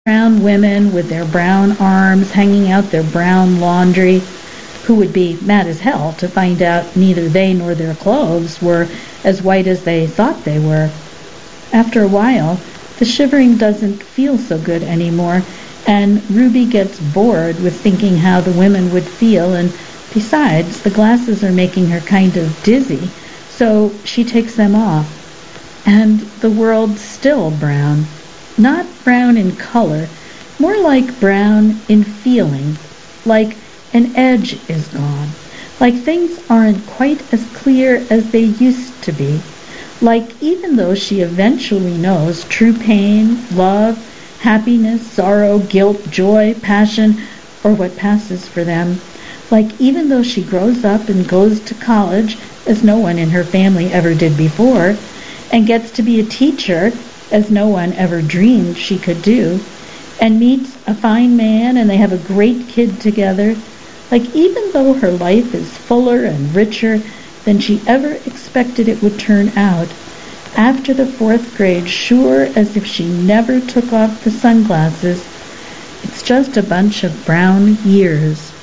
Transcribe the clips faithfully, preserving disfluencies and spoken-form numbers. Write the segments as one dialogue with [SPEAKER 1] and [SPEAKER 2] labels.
[SPEAKER 1] Brown women with their brown arms hanging out their brown laundry, who would be mad as hell to find out neither they nor their clothes were as white as they thought they were. After a while, the shivering doesn't feel so good anymore, and Ruby gets bored with thinking how the women would feel, and besides, the glasses are making her kind of dizzy, so she takes them off. And the world's still brown. Not brown in color, more like brown in feeling, like an edge is gone, like things aren't quite as clear as they used to be, like even though she eventually knows true pain, love, happiness, sorrow, guilt, joy, passion, or what passes for them, like even though she grows up and goes to college, as no one in her family ever did before, and gets to be a teacher, as no one ever dreamed she could do, and meets a fine man and they have a great kid together, like even though her life is fuller and richer than she ever expected it would turn out, after the fourth grade, sure as if she never took off the sunglasses, it's just a bunch of brown years.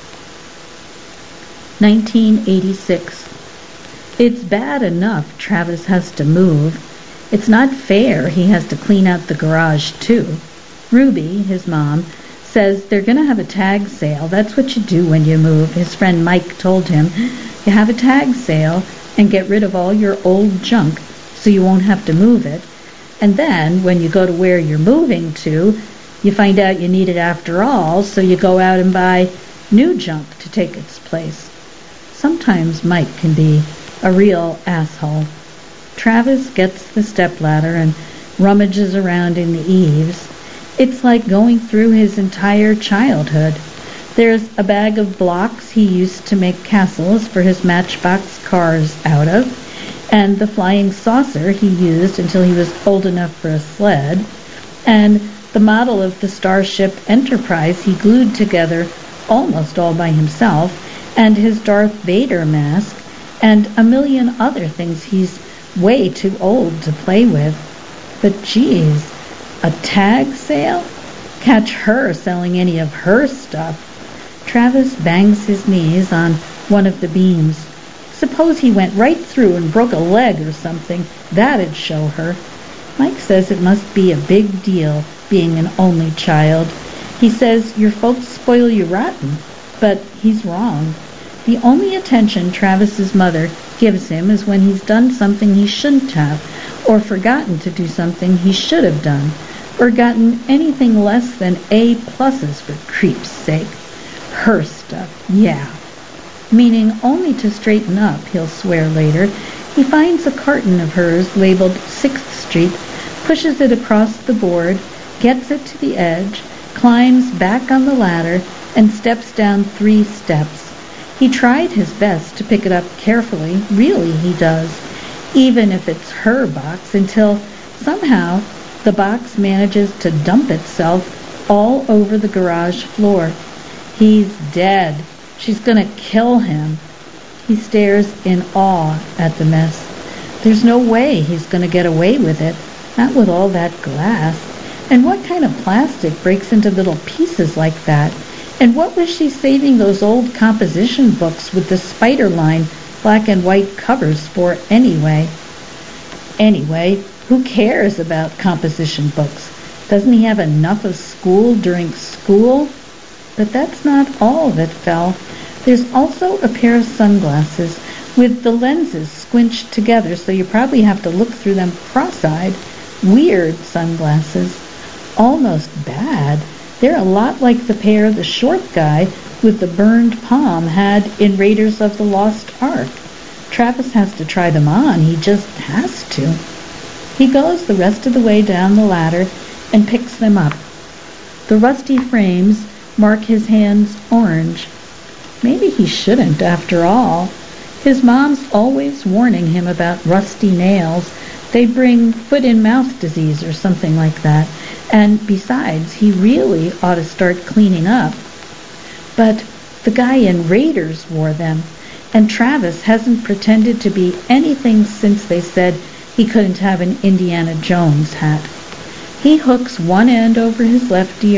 [SPEAKER 1] nineteen eighty-six. It's bad enough Travis has to move. It's not fair he has to clean out the garage, too. Ruby, his mom, says they're going to have a tag sale. That's what you do when you move. His friend Mike told him. You have a tag sale and get rid of all your old junk so you won't have to move it. And then, when you go to where you're moving to, you find out you need it after all, so you go out and buy new junk to take its place. Sometimes Mike can be a real asshole. Travis gets the stepladder and rummages around in the eaves. It's like going through his entire childhood. There's a bag of blocks he used to make castles for his Matchbox cars out of, and the flying saucer he used until he was old enough for a sled, and the model of the Starship Enterprise he glued together almost all by himself, and his Darth Vader mask, and a million other things he's way too old to play with. But geez, a tag sale? Catch her selling any of her stuff. Travis bangs his knees on one of the beams. Suppose he went right through and broke a leg or something. That'd show her. Mike says it must be a big deal being an only child. He says your folks spoil you rotten, but he's wrong. The only attention Travis's mother gives him is when he's done something he shouldn't have, or forgotten to do something he should have done, or gotten anything less than A pluses for creep's sake. Her stuff, yeah. Meaning only to straighten up, he'll swear later. He finds a carton of hers labeled sixth Street, pushes it across the board, gets it to the edge, climbs back on the ladder, and steps down three steps. He tried his best to pick it up carefully, really he does, even if it's her box, until somehow the box manages to dump itself all over the garage floor. He's dead. She's going to kill him. He stares in awe at the mess. There's no way he's going to get away with it, not with all that glass. And what kind of plastic breaks into little pieces like that? And what was she saving those old composition books with the spider line black and white covers for anyway? Anyway, who cares about composition books? Doesn't he have enough of school during school? But that's not all that fell. There's also a pair of sunglasses with the lenses squinched together, so you probably have to look through them cross-eyed. Weird sunglasses. Almost bad. They're a lot like the pair the short guy with the burned palm had in Raiders of the Lost Ark. Travis has to try them on. He just has to. He goes the rest of the way down the ladder and picks them up. The rusty frames mark his hands orange. Maybe he shouldn't, after all. His mom's always warning him about rusty nails. They bring foot-and-mouth disease or something like that. And besides, he really ought to start cleaning up. But the guy in Raiders wore them, and Travis hasn't pretended to be anything since they said he couldn't have an Indiana Jones hat. He hooks one end over his left ear